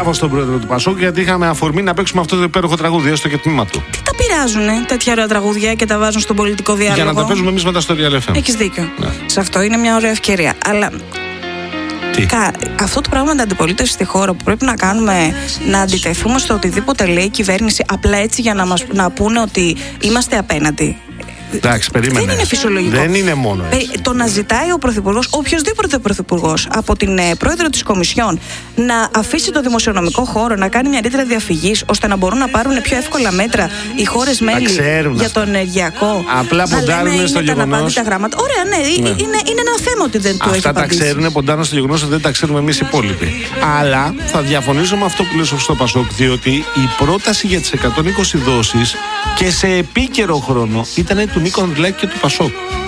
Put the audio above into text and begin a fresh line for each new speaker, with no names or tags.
μπράβο στον πρόεδρο του Πασόκ, γιατί είχαμε αφορμή να παίξουμε αυτό το υπέροχο τραγούδι, έστω και τμήμα του.
Τι τα πειράζουνε τέτοια ωραία τραγούδια και τα βάζουν στον πολιτικό διάλογο?
Για να τα παίζουμε εμείς μετά στο Real FM.
Έχεις δίκιο.
Ναι.
Σε αυτό είναι μια ωραία ευκαιρία. Αλλά αυτό το πράγμα με την αντιπολίτευση στη χώρα που πρέπει να κάνουμε, να αντιτεθούμε στο οτιδήποτε λέει η κυβέρνηση, απλά έτσι για να πούνε ότι είμαστε απέναντι.
Εντάξει, περίμενε.
Δεν είναι φυσιολογικό.
Δεν είναι μόνο έτσι.
Το να ζητάει ο πρωθυπουργός, οποιοδήποτε πρωθυπουργός, από την πρόεδρο της Κομισιόν να αφήσει το δημοσιονομικό χώρο, να κάνει μια ρήτρα διαφυγής, ώστε να μπορούν να πάρουν πιο εύκολα μέτρα οι χώρες μέλη για το ενεργειακό.
Απλά ποντάρουν στο γεγονός.
Ωραία, ναι, είναι ένα θέμα ότι δεν το έχει απαντήσει.
Αυτά τα ξέρουν, ποντάρουν στο γεγονός ότι δεν τα ξέρουμε εμείς οι υπόλοιποι. Αλλά θα διαφωνήσω με αυτό που λέει στο Πασόκ, διότι η πρόταση για τις 120 δόσεις και σε επίκαιρο χρόνο ήταν του Νίκο Ανδρουλάκη και του Πασόκ.